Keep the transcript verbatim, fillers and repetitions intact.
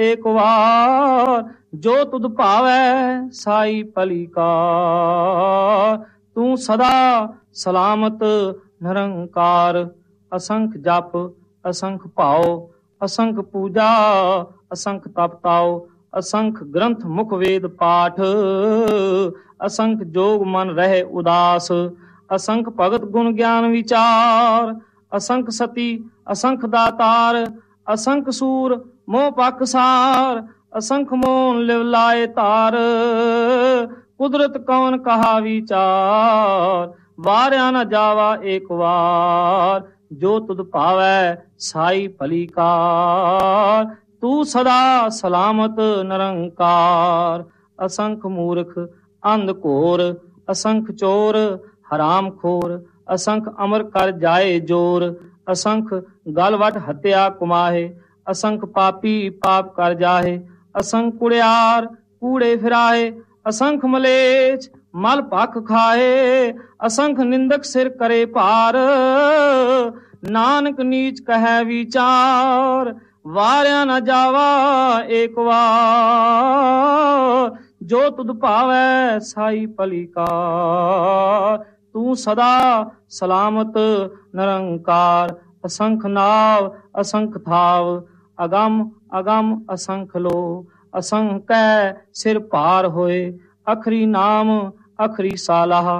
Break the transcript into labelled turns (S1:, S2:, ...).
S1: एक वार जो तुद भावै साई भली कार। तू सदा सलामत निरंकार। असंख जप असंख भाव असंख पूजा असंख तप ताओ। असंख ग्रंथ मुख वेद पाठ असंख जोग मन रहे उदास। असंख भगत गुण ज्ञान विचार असंख सती असंख दातार। असंख सूर मोह पाकसार असंख मोन लिव लाए तार। कुदरत कौन कहा विचार वार्या न जावा एक वार। जो तुद पावै साई भली कार। तू सदा सलामत निरंकार। असंख मूर्ख अंध घोर असंख चोर हराम खोर। असंख अमर कर जाए जोर असंख गल वट हत्या कुमाहे। असंख पापी पाप कर जाहे असंख कुड़ियार कूड़े फिराए। असंख मलेच मल भख खाए असंख निंदक सिर करे पार। नानक नीच कहे विचार वार्या न जावा एक वार। जो तुद भावै साई भली कार। तू सदा सलामत निरंकार। असंख नाव असंख थाव अगम अगम असंख लो। असंख कै सिर पार होए अखरी नाम अखरी सालाह।